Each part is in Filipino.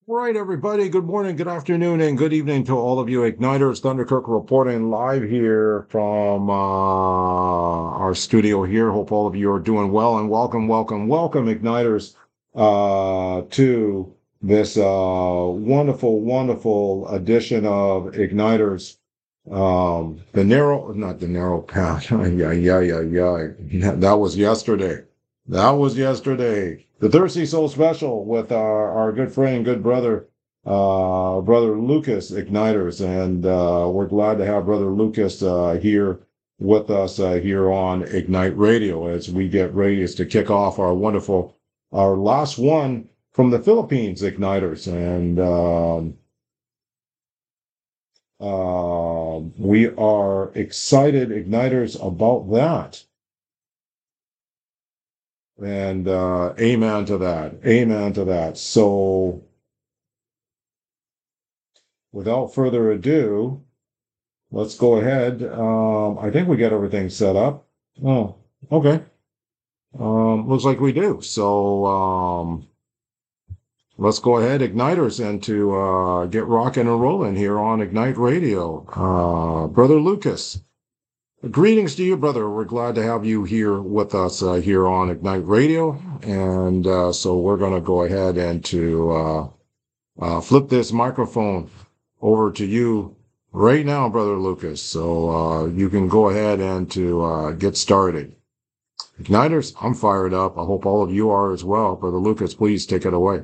All right, everybody. Good morning, good afternoon, and good evening to all of you Igniters. Thunderkirk reporting live here from our studio here. Hope all of you are doing well, and welcome, welcome, welcome, Igniters, to this wonderful, wonderful edition of Igniters. Not the narrow path. Yeah. That was yesterday. That was yesterday. The Thirsty Soul Special with our good friend, good brother, brother Lucas Igniters, and we're glad to have brother Lucas here with us here on Ignite Radio as we get ready to kick off our last one from the Philippines Igniters, and we are excited Igniters about that. And amen to that. Amen to that. So, without further ado, let's go ahead. I think we got everything set up. Oh, okay. Looks like we do. So, let's go ahead, Igniters, and to get rocking and rolling here on Ignite Radio. Brother Lucas, greetings to you, brother. We're glad to have you here with us here on Ignite Radio. And so we're going to go ahead and to flip this microphone over to you right now, Brother Lucas. So you can go ahead and to get started. Igniters, I'm fired up. I hope all of you are as well. Brother Lucas, please take it away.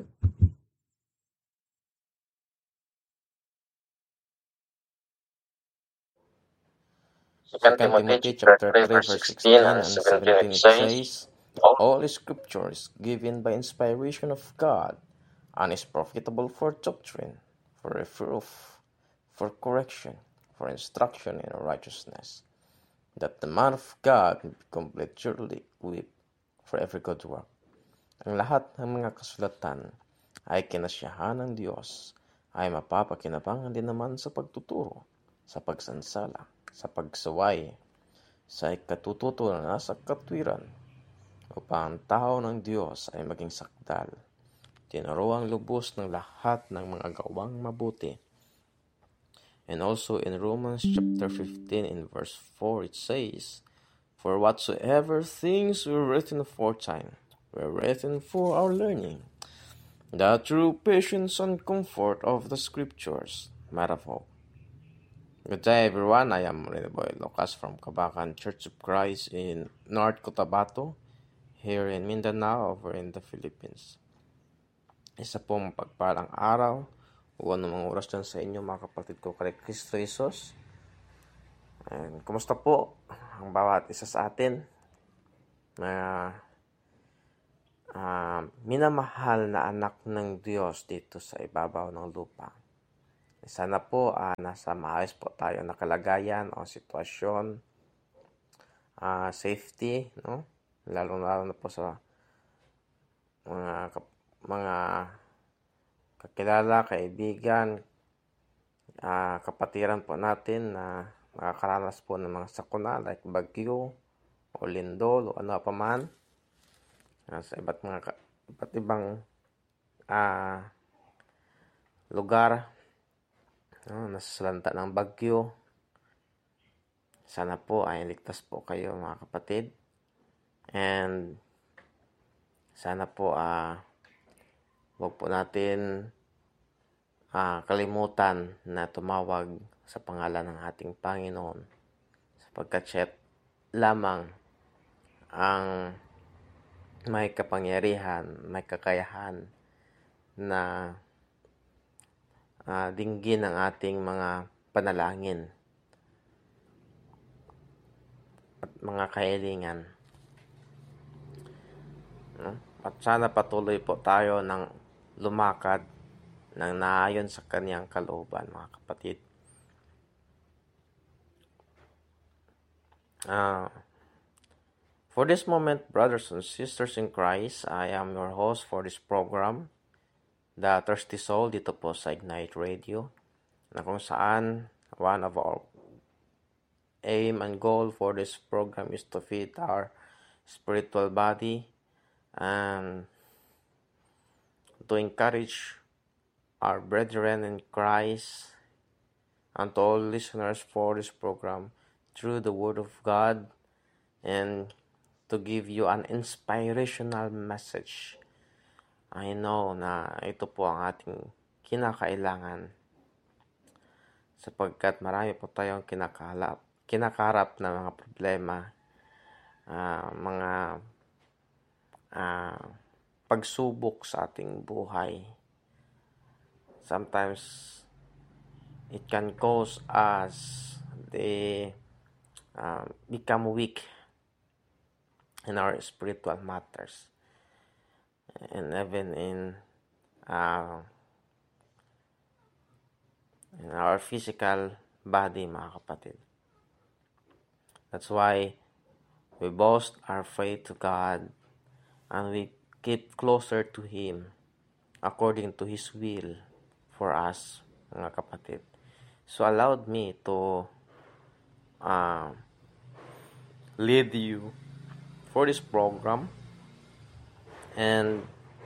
Second Timothy chapter 3 verse 16 and 17 it says, all scripture is given by inspiration of God and is profitable for doctrine, for reproof, for correction, for instruction in righteousness, that the man of God may be completely equipped for every good work. Ang lahat ng mga kasulatan ay kinasyahan ng Diyos ay mapapakinabangan din naman sa pagtuturo, sa pagsansala, sa pagsaway, sa ikatututo na nasa katwiran, upang ang tao ng Diyos ay maging sakdal, tinuruang lubos ng lahat ng mga gawang mabuti. And also in Romans chapter 15 in verse 4 it says, for whatsoever things were written aforetime were written for our learning, that through patience and comfort of the scriptures might have hope. Good day everyone, I am Boy Lucas from Kabakan Church of Christ in North Cotabato, here in Mindanao, over in the Philippines. Isa po mapagpalang araw o anumang oras dyan sa inyo mga kapatid ko kay Kristo Jesus. And kumusta po ang bawat isa sa atin na minamahal na anak ng Diyos dito sa ibabaw ng lupa. Sana po nasa maayos po tayo na kalagayan o sitwasyon, safety, no? Lalo na po sa mga kakilala, kaibigan, kapatiran po natin na nakakaranas po ng mga sakuna like bagyo o lindol o ano pa man sa iba't ibang lugar, nasasalanta ng bagyo. Sana po ay ligtas po kayo mga kapatid, and sana po huwag po natin kalimutan na tumawag sa pangalan ng ating Panginoon, sapagkat siya lamang ang may kapangyarihan, may kakayahan na dinggin ang ating mga panalangin at mga kahilingan. At sana patuloy po tayo ng lumakad ng naayon sa kaniyang kalooban, mga kapatid. For this moment, brothers and sisters in Christ, I am your host for this program, The Thirsty Soul, dito po sa Ignite Radio, na kung saan one of our aim and goal for this program is to feed our spiritual body and to encourage our brethren in Christ and to all listeners for this program through the Word of God and to give you an inspirational message. I know na ito po ang ating kinakailangan sapagkat marami po tayong kinakarap na mga problema, mga pagsubok sa ating buhay. Sometimes it can cause us become weak in our spiritual matters and even in our physical body, mga kapatid. That's why we boast our faith to God and we keep closer to Him according to His will for us, mga kapatid. So allowed me to lead you for this program, and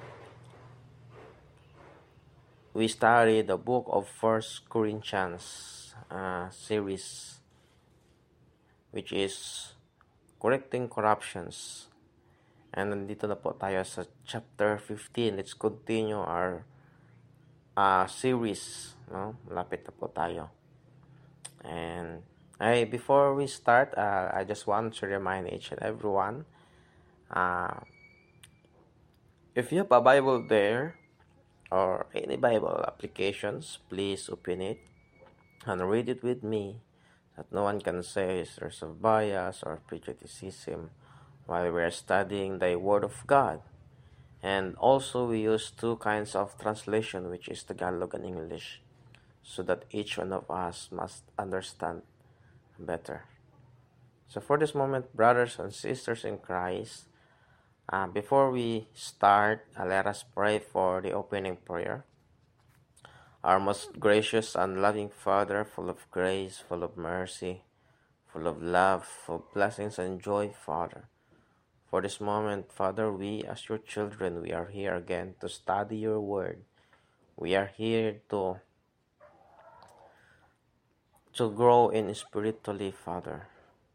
we study the book of 1 Corinthians series, which is correcting corruptions. And nandito na po tayo sa chapter 15. Let's continue our series. No? Malapit na po tayo. And before we start, I just want to remind each and everyone, if you have a Bible there or any Bible applications, please open it and read it with me, that no one can say there's a bias or prejudicism while we are studying the Word of God. And also we use two kinds of translation, which is Tagalog and English, so that each one of us must understand better. So for this moment, brothers and sisters in Christ, before we start, let us pray for the opening prayer. Our most gracious and loving Father, full of grace, full of mercy, full of love, full of blessings and joy, Father. For this moment, Father, we as your children, we are here again to study your word. We are here to grow in spiritually, Father.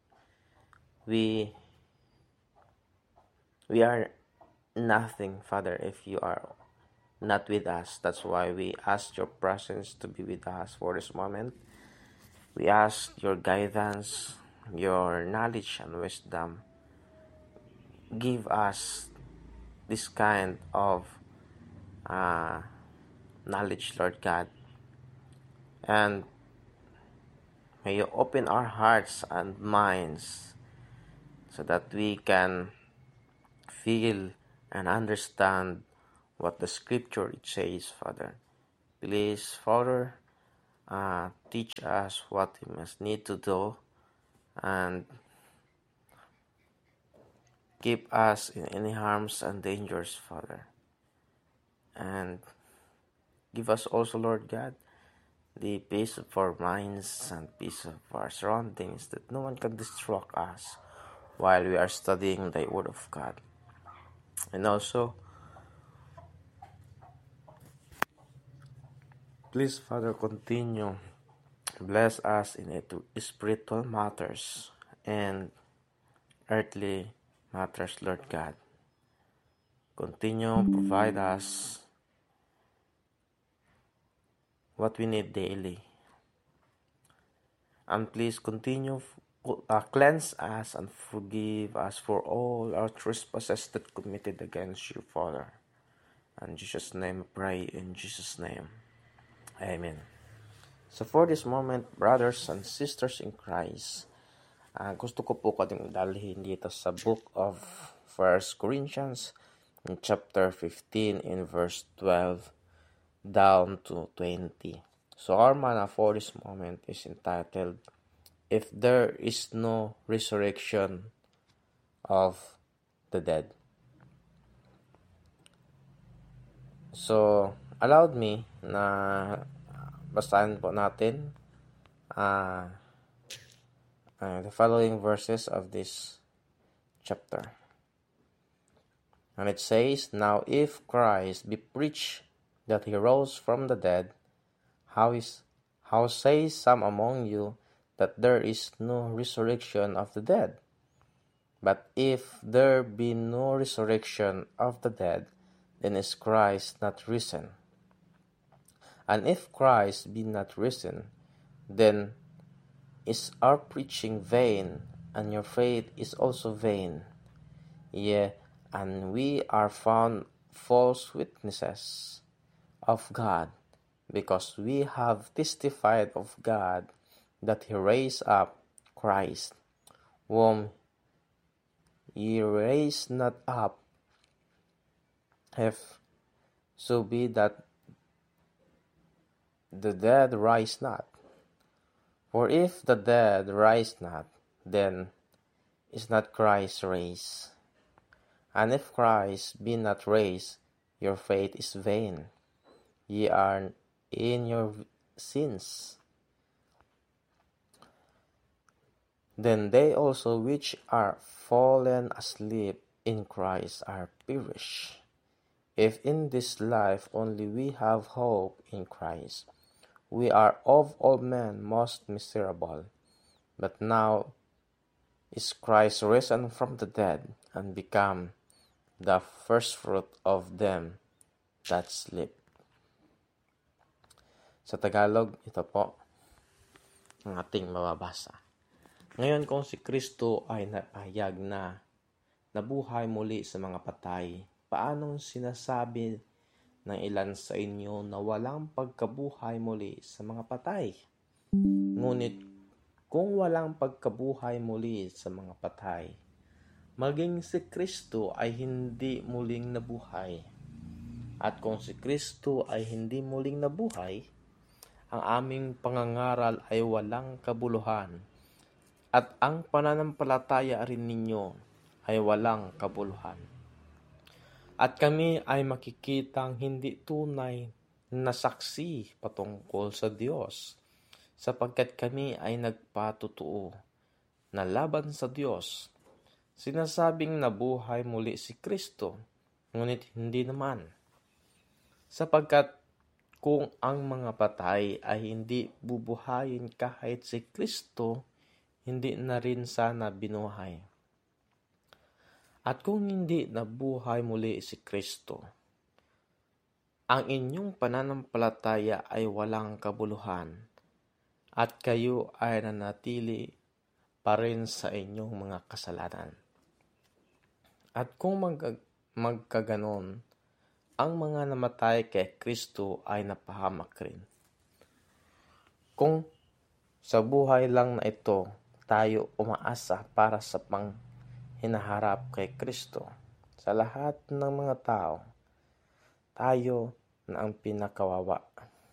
We are nothing, Father, if you are not with us. That's why we ask your presence to be with us for this moment. We ask your guidance, your knowledge and wisdom. Give us this kind of knowledge, Lord God. And may you open our hearts and minds so that we can feel and understand what the scripture it says, Father. Please, Father, teach us what we must need to do and keep us in any harms and dangers, Father. And give us also, Lord God, the peace of our minds and peace of our surroundings, that no one can distract us while we are studying the Word of God. And also, please, Father, continue bless us in spiritual matters and earthly matters, Lord God. Continue provide us what we need daily. And please continue cleanse us and forgive us for all our trespasses that committed against you, Father. In Jesus' name I pray, in Jesus' name. Amen. So for this moment, brothers and sisters in Christ, gusto ko po kaming dalhin dito sa book of 1 Corinthians in chapter 15 in verse 12 down to 20. So our manna for this moment is entitled, If There Is No Resurrection of the Dead. So, allowed me na basahin po natin the following verses of this chapter. And it says, Now if Christ be preached that he rose from the dead, how say some among you that there is no resurrection of the dead? But if there be no resurrection of the dead, then is Christ not risen? And if Christ be not risen, then is our preaching vain, and your faith is also vain. Yea, and we are found false witnesses of God, because we have testified of God that he raised up Christ, whom ye raised not up, if so be that the dead rise not. For if the dead rise not, then is not Christ raised. And if Christ be not raised, your faith is vain. Ye are in your sins. Then they also which are fallen asleep in Christ are perished. If in this life only we have hope in Christ, we are of all men most miserable. But now is Christ risen from the dead, and become the firstfruit of them that sleep. Sa Tagalog, ito po ang ating mababasa. Ngayon kung si Kristo ay napahayag na nabuhay muli sa mga patay, paanong sinasabi ng ilan sa inyo na walang pagkabuhay muli sa mga patay? Ngunit kung walang pagkabuhay muli sa mga patay, maging si Kristo ay hindi muling nabuhay. At kung si Kristo ay hindi muling nabuhay, ang aming pangangaral ay walang kabuluhan, at ang pananampalataya rin ninyo ay walang kabuluhan. At kami ay makikitang hindi tunay na saksi patungkol sa Diyos, sapagkat kami ay nagpatutuo na laban sa Diyos. Sinasabing nabuhay muli si Kristo, ngunit hindi naman. Sapagkat kung ang mga patay ay hindi bubuhayin kahit si Kristo, hindi na rin sana binuhay. At kung hindi nabuhay muli si Kristo, ang inyong pananampalataya ay walang kabuluhan, at kayo ay nanatili pa rin sa inyong mga kasalanan. At kung magkaganon, ang mga namatay kay Kristo ay napahamak rin. Kung sa buhay lang na ito, tayo umaasa para sa hinaharap kay Kristo, sa lahat ng mga tao, tayo na ang pinakawawa.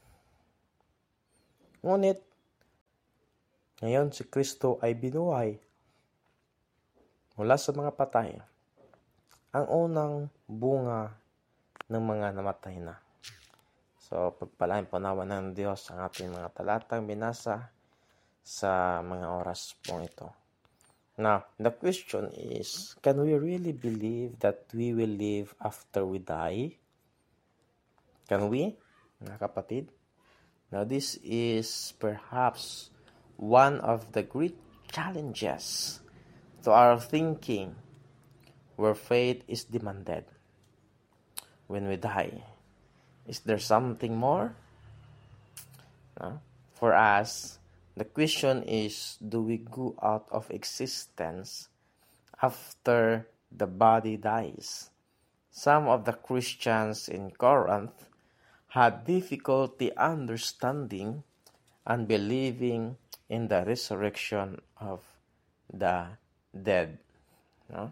Ngunit, ngayon si Kristo ay binuhay mula sa mga patay, ang unang bunga ng mga namatay na. So, pagpalain po nawa ng Diyos ang ating mga talatang binasa sa mga oras pong ito. Now, the question is, can we really believe that we will live after we die? Can we, mga kapatid? Now, this is perhaps one of the great challenges to our thinking where faith is demanded. When we die, is there something more? No? For us, the question is, do we go out of existence after the body dies? Some of the Christians in Corinth had difficulty understanding and believing in the resurrection of the dead. No?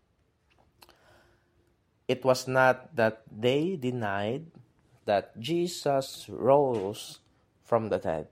It was not that they denied that Jesus rose from the dead.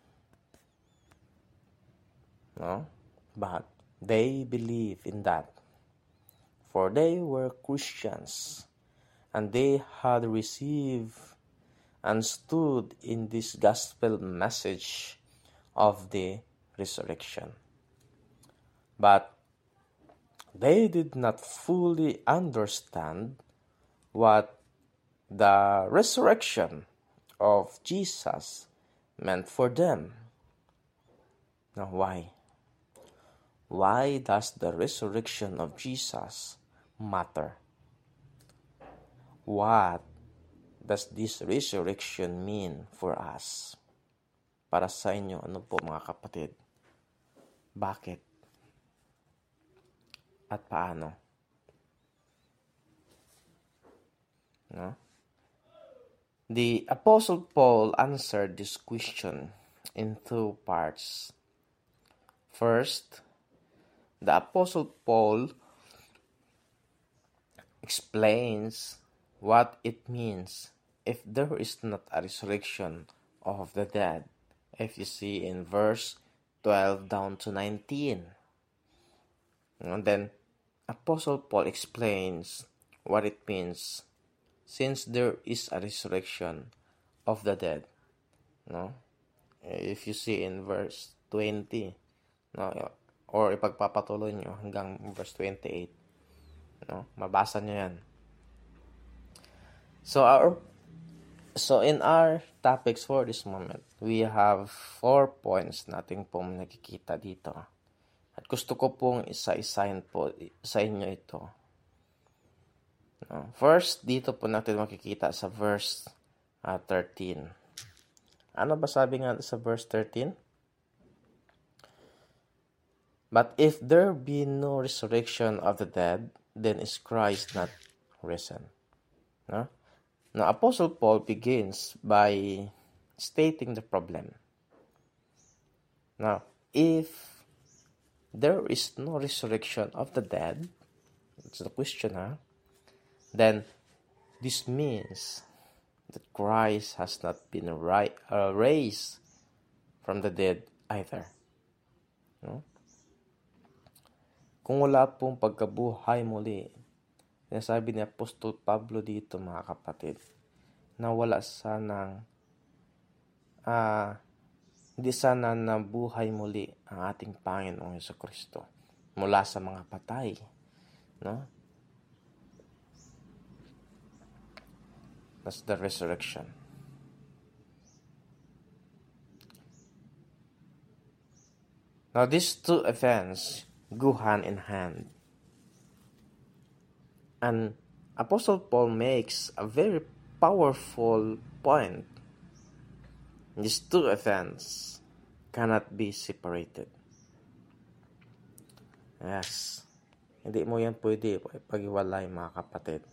No? But they believed in that. For they were Christians, and they had received and stood in this gospel message of the resurrection. But they did not fully understand what the resurrection of Jesus meant for them. Now, why? Why does the resurrection of Jesus matter? What does this resurrection mean for us? Para sa inyo, ano po mga kapatid? Bakit? At paano? No? The Apostle Paul answered this question in two parts. First, the Apostle Paul explains what it means if there is not a resurrection of the dead. If you see in verse 12 down to 19. And then Apostle Paul explains what it means since there is a resurrection of the dead. No? If you see in verse 20, no, or ipagpapatuloy nyo hanggang verse 28, no, mabasa nyo yan. So in our topics for this moment, we have 4 points natin pong nakikita dito. At gusto ko pong isa-isahin po sa inyo ito. First, dito po natin makikita sa verse 13. Ano ba sabi nga sa verse 13? But if there be no resurrection of the dead, then is Christ not risen? No? Now, Apostle Paul begins by stating the problem. Now, if there is no resurrection of the dead, that's the question, then this means that Christ has not been raised from the dead either. No? Kung wala pong pagkabuhay muli, sinasabi ni Apostol Pablo dito mga kapatid, na wala sanang hindi sana nabuhay muli ang ating Panginoong Jesucristo mula sa mga patay. No? That's the resurrection. Now, these two events go hand in hand. And Apostle Paul makes a very powerful point. These two events cannot be separated. Yes. Hindi mo yan pwede pag-iwalay mga kapatid.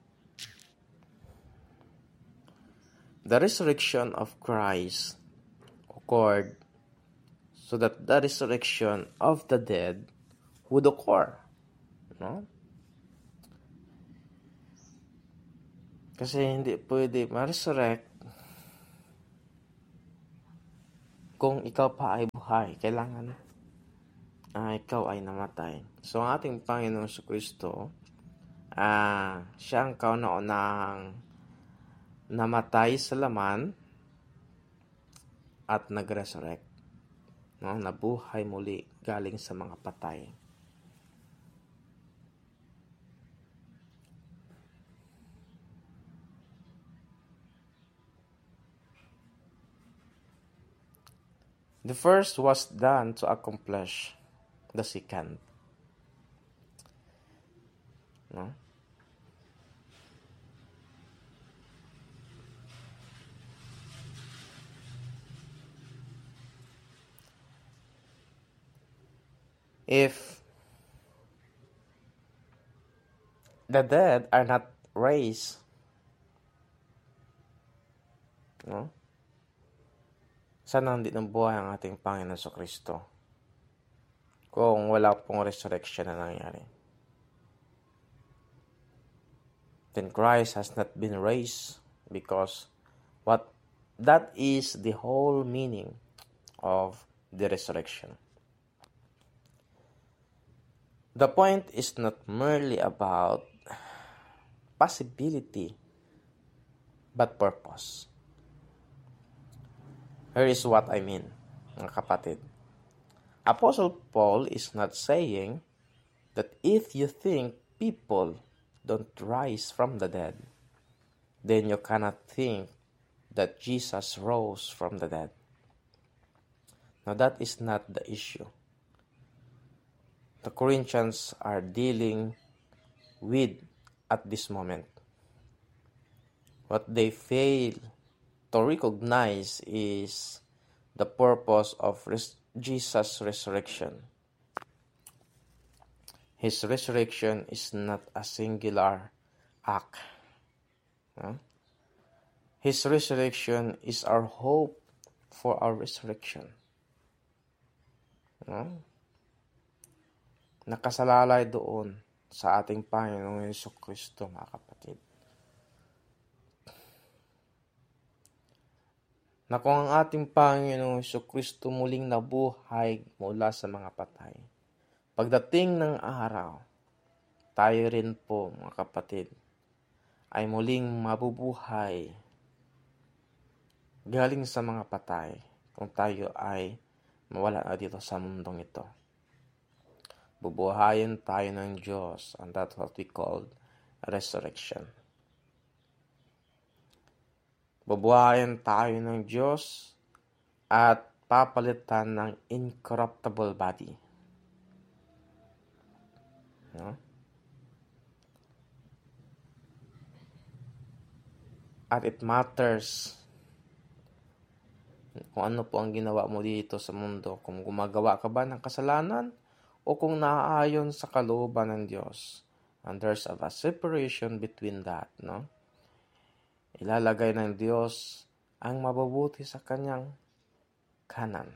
The resurrection of Christ occurred so that the resurrection of the dead would occur. No? Kasi hindi pwede ma-resurrect kung ikaw pa ay buhay. Kailangan ikaw ay namatay. So, ang ating Panginoong Jesucristo, siya ang kauna-unahang namatay sa laman at nag-resurrect. No? Nabuhay muli galing sa mga patay. The first was done to accomplish the second. No? If the dead are not raised, no? Sana hindi nabuhay ang ating Panginoon Jesucristo kung wala pong resurrection na nangyari. Then Christ has not been raised because that is the whole meaning of the resurrection. The point is not merely about possibility, but purpose. Here is what I mean, mga kapatid. Apostle Paul is not saying that if you think people don't rise from the dead, then you cannot think that Jesus rose from the dead. Now, that is not the issue. The Corinthians are dealing with at this moment. What they fail to recognize is the purpose of Jesus' resurrection. His resurrection is not a singular act. His resurrection is our hope for our resurrection. Nakasalalay doon sa ating Panginoong Jesucristo, mga kapatid. Na kung ang ating Panginoong Jesucristo muling nabuhay mula sa mga patay, pagdating ng araw, tayo rin po, mga kapatid, ay muling mabubuhay galing sa mga patay kung tayo ay mawala na dito sa mundong ito. Bubuhayin tayo ng Diyos, and that's what we call resurrection. Bubuhayin tayo ng Diyos at papalitan ng incorruptible body. At it matters kung ano po ang ginawa mo dito sa mundo. Kung gumagawa ka ba ng kasalanan o kung naaayon sa kalooban ng Diyos. And there's a separation between that, no? Ilalagay ng Diyos ang mabubuti sa kanyang kanan.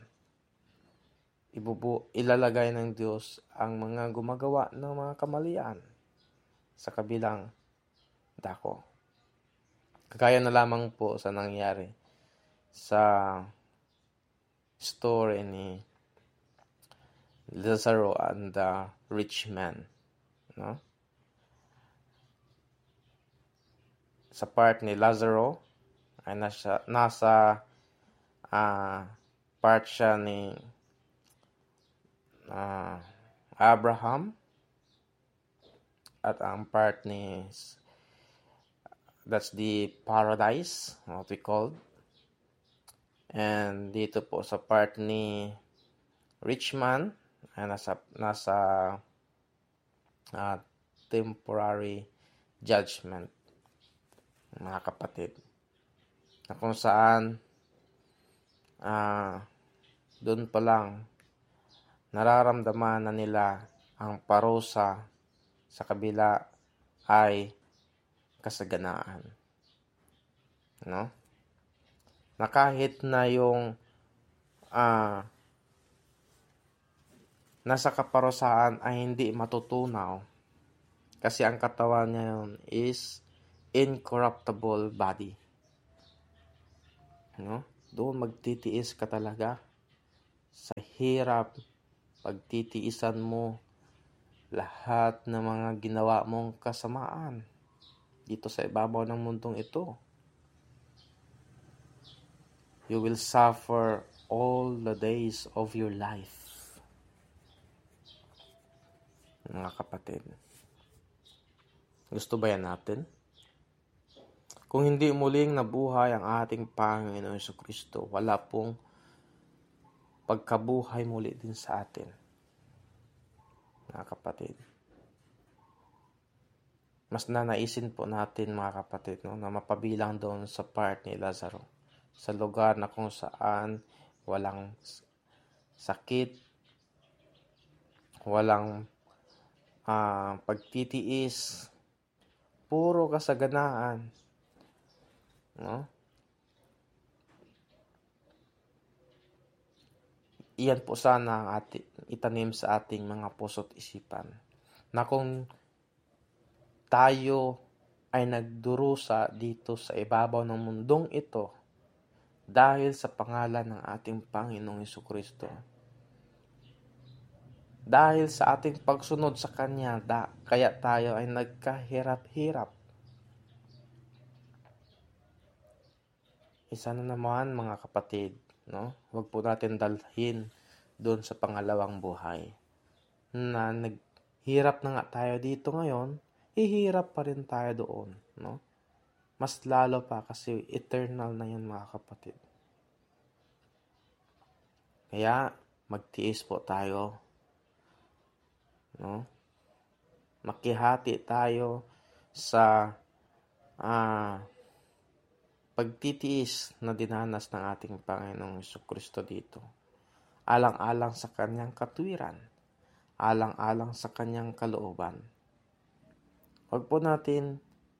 Ilalagay ng Diyos ang mga gumagawa ng mga kamalian sa kabilang dako. Kagaya na lamang po sa nangyari sa story ni Lazaro and the rich man, no? Sa part ni Lazaro ay nasa part siya ni Abraham, at ang part ni that's the paradise, what we called. And dito po sa part ni rich man ay nasa temporary judgment, mga kapatid, na kung saan doon pa lang nararamdaman na nila ang parusa, sa kabila ay kasaganaan, no? Na kahit na yung nasa kaparusaan ay hindi matutunaw, kasi ang katawan niya yun is incorruptible body, no? Doon magtitiis ka talaga sa hirap, pagtitiisan mo lahat ng mga ginawa mong kasamaan dito sa ibabaw ng mundong ito. You will suffer all the days of your life, mga kapatid. Gusto ba yan natin? Kung hindi muling nabuhay ang ating Panginoon Jesucristo, wala pong pagkabuhay muli din sa atin, mga kapatid. Mas nanaisin po natin, mga kapatid, no, na mapabilang doon sa part ni Lazaro, sa lugar na kung saan walang sakit, walang pagtitiis, puro kasaganaan, no? Iyan po sana ang itanim sa ating mga puso't isipan, na kung tayo ay nagdurusa dito sa ibabaw ng mundong ito dahil sa pangalan ng ating Panginoong Jesucristo, dahil sa ating pagsunod sa Kanya, kaya tayo ay nagkahirap-hirap. Isa na naman, mga kapatid, no? Huwag po natin dalhin doon sa pangalawang buhay, na naghirap na nga tayo dito ngayon, hihirap pa rin tayo doon, no? Mas lalo pa kasi eternal na yan mga kapatid. Kaya magtiis po tayo. No? Makihati tayo sa pagtitiis na dinanas ng ating Panginoong Jesucristo dito. Alang-alang sa kanyang katwiran. Alang-alang sa kanyang kalooban. Huwag po natin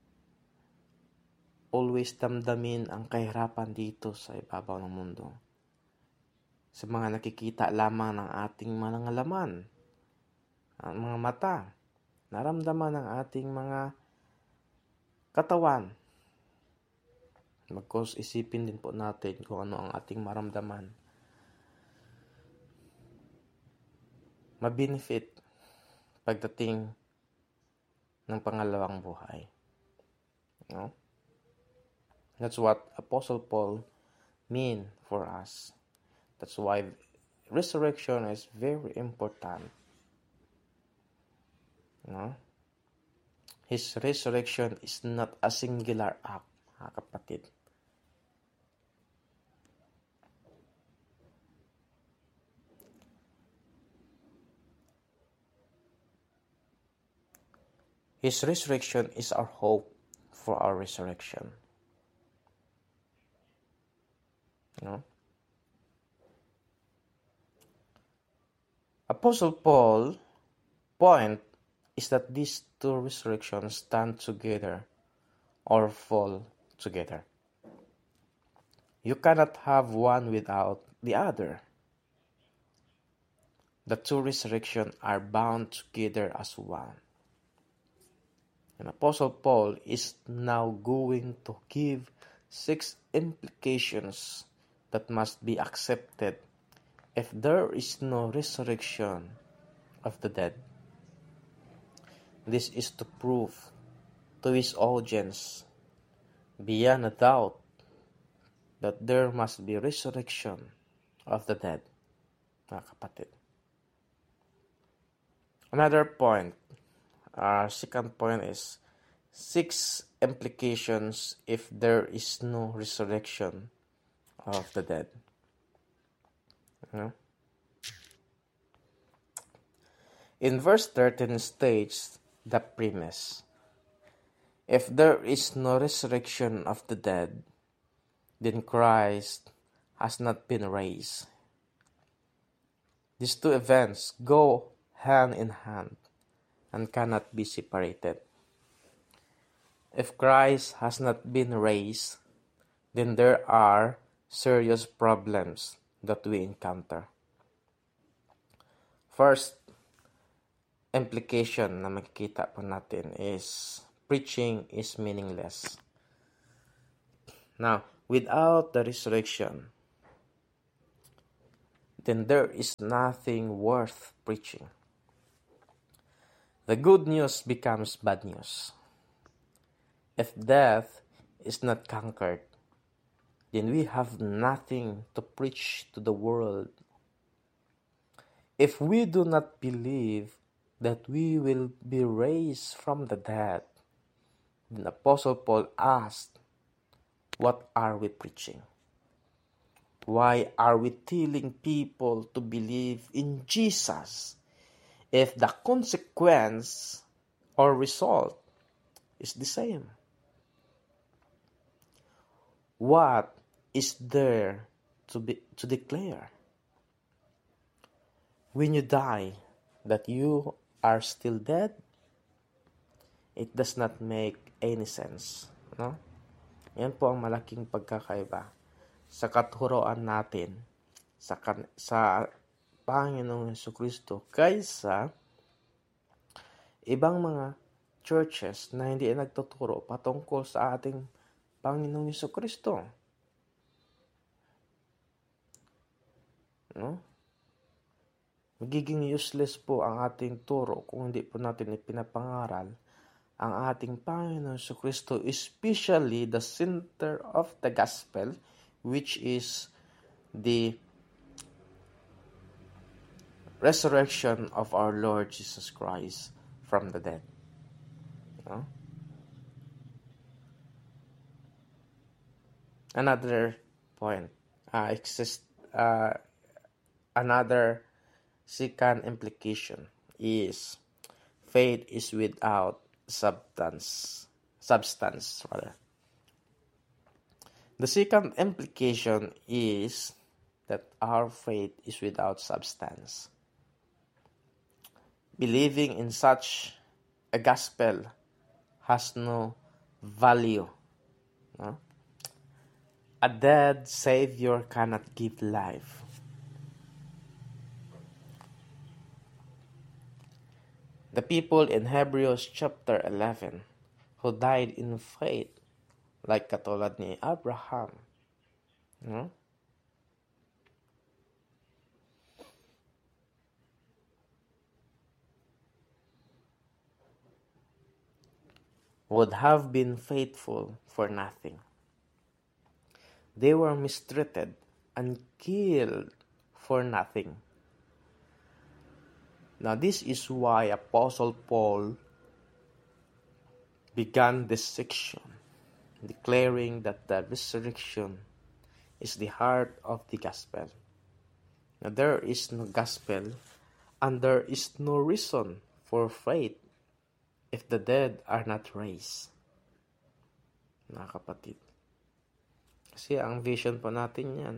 always damdamin ang kahirapan dito sa ibabaw ng mundo. Sa mga nakikita lamang ng ating mga laman, ang mga mata, naramdaman ng ating mga katawan. Magkos isipin din po natin kung ano ang ating maramdaman. Mabenefit pagdating ng pangalawang buhay. No? That's what Apostle Paul mean for us. That's why resurrection is very important. No? His resurrection is not a singular act, mga kapatid. His resurrection is our hope for our resurrection. No? Apostle Paul point is that these two resurrections stand together or fall together. You cannot have one without the other. The two resurrections are bound together as one. And Apostle Paul is now going to give 6 implications that must be accepted if there is no resurrection of the dead. This is to prove to his audience beyond a doubt that there must be resurrection of the dead, mga kapatid. Another point, our second point is 6 implications if there is no resurrection of the dead. In verse 13 states the premise. If there is no resurrection of the dead, then Christ has not been raised. These two events go hand in hand and cannot be separated. If Christ has not been raised, then there are serious problems that we encounter. First implication na makikita po natin is preaching is meaningless. Now, without the resurrection, then there is nothing worth preaching. The good news becomes bad news. If death is not conquered, then we have nothing to preach to the world. If we do not believe that we will be raised from the dead, then Apostle Paul asked, what are we preaching? Why are we telling people to believe in Jesus if the consequence or result is the same? What is there to declare? When you die, that you are still dead? It does not make any sense. No? Yan po ang malaking pagkakaiba sa katuroan natin sa Panginoong Jesucristo kaysa ibang mga churches na hindi nagtuturo patungkol sa ating Panginoong Jesucristo. No? Magiging useless po ang ating turo kung hindi po natin ipinapangaral ang ating Panginoon Jesucristo, especially the center of the gospel, which is the resurrection of our Lord Jesus Christ from the dead. No? Another point, uh, another second implication is faith is without substance rather. The second implication is that our faith is without substance. Believing in such a gospel has no value. No? A dead Savior cannot give life. The people in Hebrews chapter 11 who died in faith, like katulad ni Abraham, no? Would have been faithful for nothing. They were mistreated and killed for nothing. Now this is why Apostle Paul began this section, declaring that the resurrection is the heart of the gospel. Now there is no gospel and there is no reason for faith if the dead are not raised. Mga kapatid. Kasi ang vision po natin yan.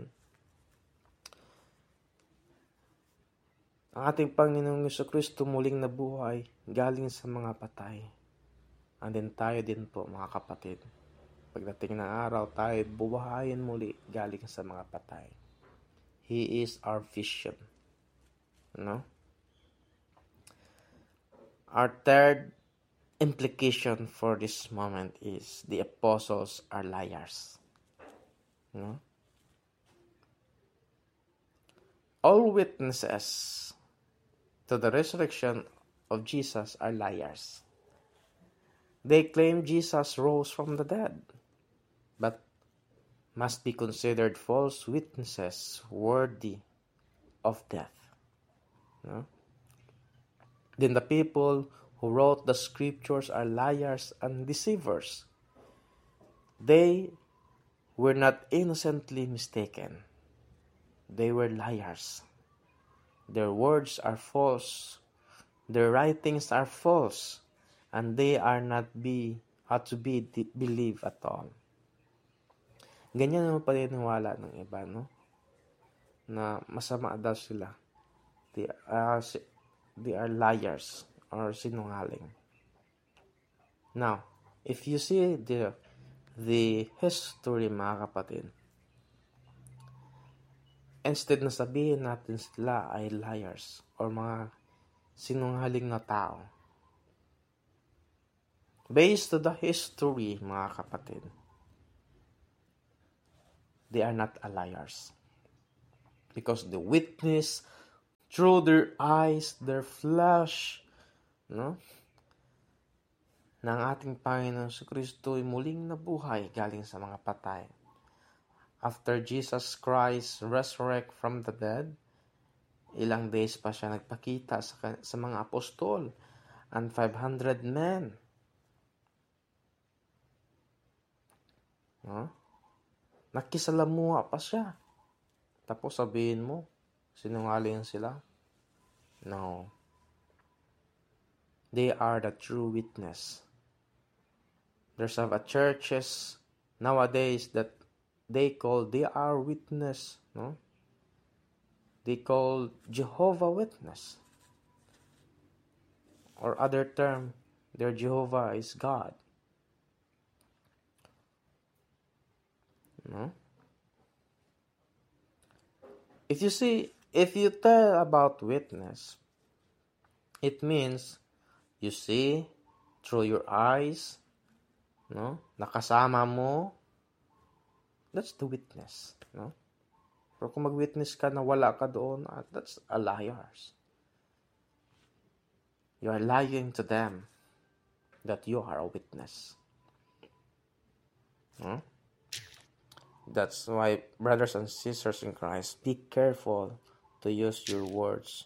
Ang ating Panginoong Jesucristo muling nabuhay galing sa mga patay. And then tayo din po mga kapatid. Pagdating ng araw tayo buhayin muli galing sa mga patay. He is our vision. No? Our third implication for this moment is the apostles are liars. No? All witnesses to the resurrection of Jesus are liars. They claim Jesus rose from the dead, but must be considered false witnesses worthy of death. No? Then the people who wrote the scriptures are liars and deceivers. They were not innocently mistaken. They were liars. Their words are false. Their writings are false. And they are not to be believed at all. Ganyan naman paniniwala ng iba, no? Na masama daw sila. They are liars or sinungaling. Now, if you see the history, mga kapatid, instead na sabihin natin sila ay liars or mga sinungaling na tao, based to the history, mga kapatid, they are not liars. Because they witness through their eyes, their flesh, no? Na ang ating Panginoon Jesucristo ay muling nabuhay galing sa mga patay. After Jesus Christ resurrect from the dead, ilang days pa siya nagpakita sa mga apostol and 500 men. No? Nakisalamuha pa siya. Tapos sabihin mo, sinungaling sila? No. They are the true witness. There's a churches nowadays that they are witness, no? They call Jehovah Witness. Or other term, their Jehovah is God. No? If you tell about witness, it means you see through your eyes, no? Nakasama mo, that's the witness, no? Pero kung mag-witness ka na wala ka doon, that's a liars. You are lying to them that you are a witness. No? That's why, brothers and sisters in Christ, be careful to use your words.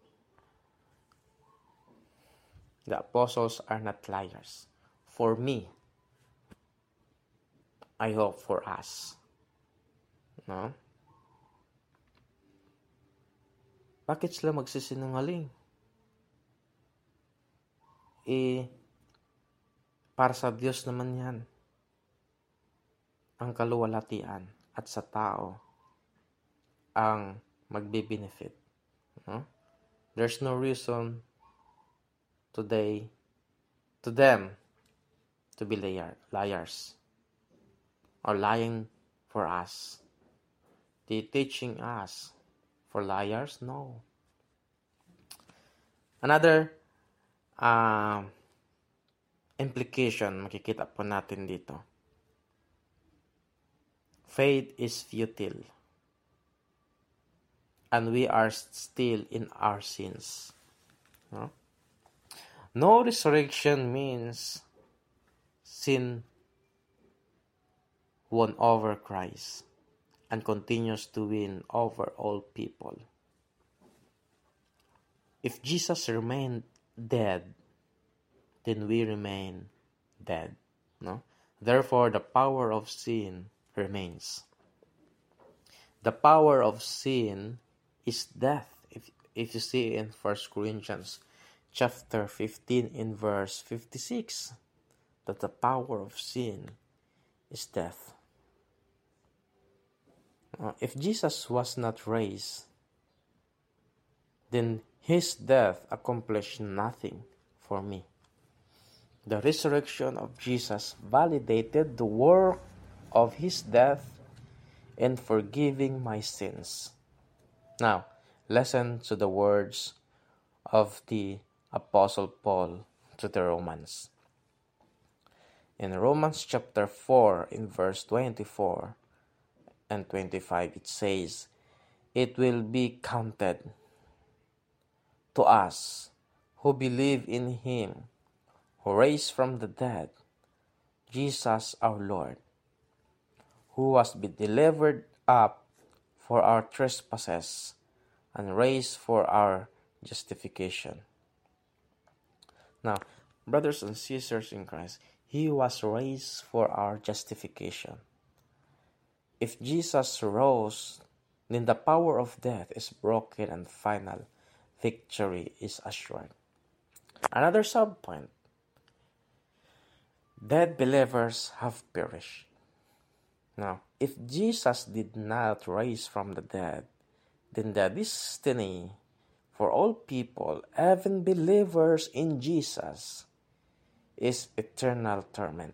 The apostles are not liars. For me, I hope for us, No? Bakit sila magsisinungaling? Para sa Diyos naman yan ang kaluwalhatian at sa tao ang magbe-benefit. No? There's no reason today to them to be liars or lying for us. They teaching us for liars? No. Another implication makikita po natin dito. Faith is futile. And we are still in our sins. No resurrection means sin won over Christ and continues to win over all people. If Jesus remained dead, then we remain dead. No? Therefore, the power of sin remains. The power of sin is death. If you see in 1 Corinthians chapter 15 in verse 56, that the power of sin is death. If Jesus was not raised, then his death accomplished nothing for me. The resurrection of Jesus validated the work of his death in forgiving my sins. Now, listen to the words of the Apostle Paul to the Romans. In Romans chapter 4, in verse 24 and 25, it says, "It will be counted to us who believe in him who raised from the dead, Jesus our Lord, who was delivered up for our trespasses and raised for our justification." Now, brothers and sisters in Christ, he was raised for our justification. If Jesus rose, then the power of death is broken and final victory is assured. Another subpoint: dead believers have perished. Now, if Jesus did not rise from the dead, then the destiny for all people, even believers in Jesus, is eternal torment.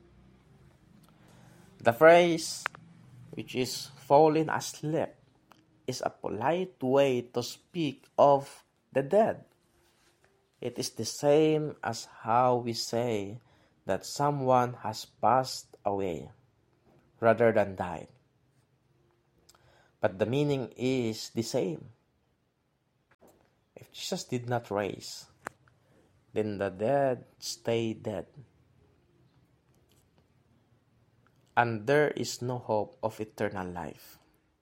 The phrase, which is falling asleep, is a polite way to speak of the dead. It is the same as how we say that someone has passed away rather than died. But the meaning is the same. If Jesus did not rise, then the dead stay dead. And there is no hope of eternal life.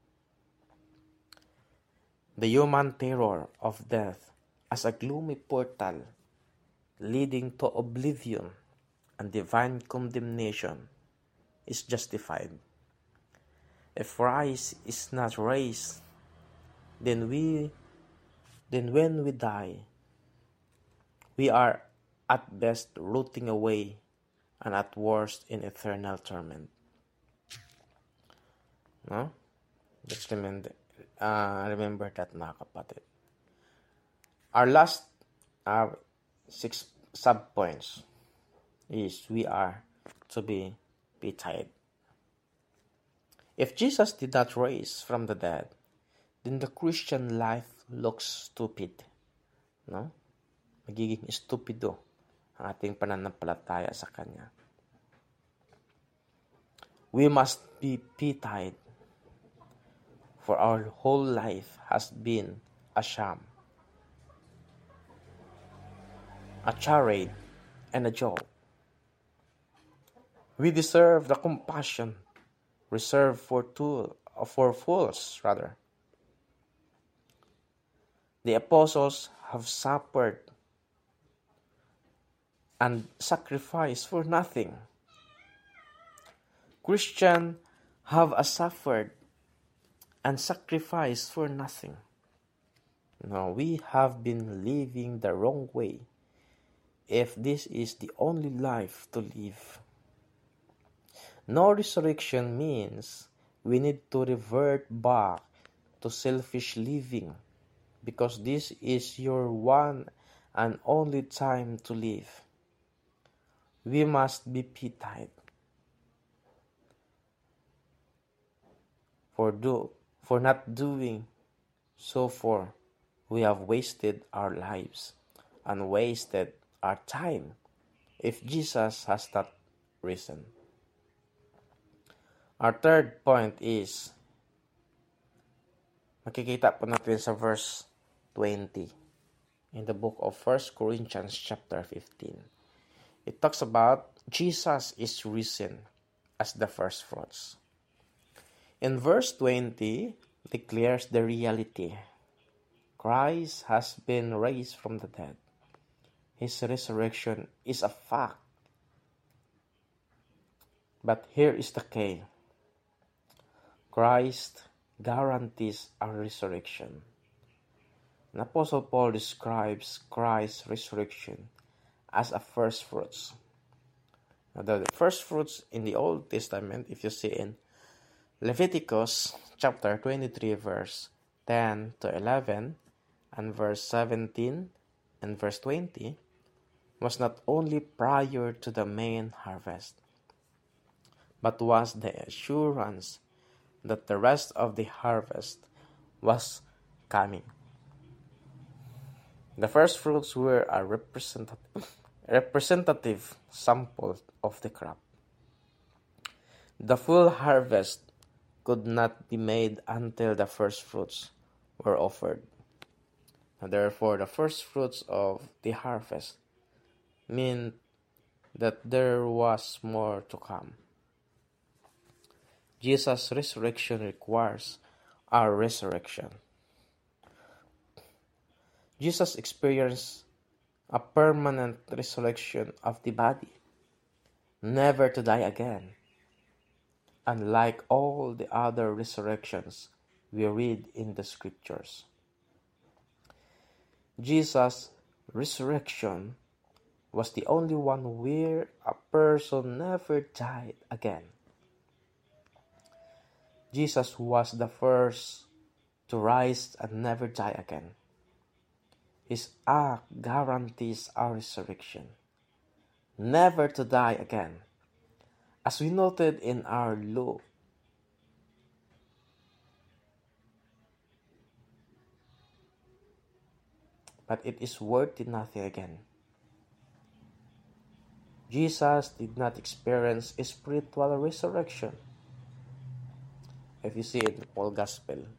The human terror of death as a gloomy portal leading to oblivion and divine condemnation is justified. If Christ is not raised, then when we die, we are at best rotting away and at worst in eternal torment. No? Let's remember that, mga kapatid. Our last 6 subpoints is we are to be pitied. If Jesus did not rise from the dead, then the Christian life looks stupid. No? Magiging estupido ang ating pananampalataya sa Kanya. We must be pitied, for our whole life has been a sham, a charade, and a joke. We deserve the compassion reserved for fools. The apostles have suffered and sacrificed for nothing. Christians have suffered and sacrifice for nothing. No, we have been living the wrong way if this is the only life to live. No, resurrection means we need to revert back to selfish living because this is your one and only time to live. We must be pitied for not doing so, for we have wasted our lives and wasted our time if Jesus has not risen. Our third point is, makikita po natin sa verse 20 in the book of 1 Corinthians chapter 15. It talks about Jesus is risen as the first fruits. In verse 20, declares the reality. Christ has been raised from the dead. His resurrection is a fact. But here is the key. Christ guarantees our resurrection. And Apostle Paul describes Christ's resurrection as a first fruits. Now, the first fruits in the Old Testament, if you see in Leviticus chapter 23 verse 10 to 11 and verse 17 and verse 20, was not only prior to the main harvest, but was the assurance that the rest of the harvest was coming. The first fruits were a representative sample of the crop. The full harvest could not be made until the first fruits were offered. And therefore, the first fruits of the harvest mean that there was more to come. Jesus' resurrection requires our resurrection. Jesus experienced a permanent resurrection of the body, never to die again. Unlike all the other resurrections we read in the scriptures, Jesus' resurrection was the only one where a person never died again. Jesus was the first to rise and never die again. His act guarantees our resurrection, never to die again. As we noted in our law, but it is worthy nothing again. Jesus did not experience a spiritual resurrection. If you see it in Paul's Gospel,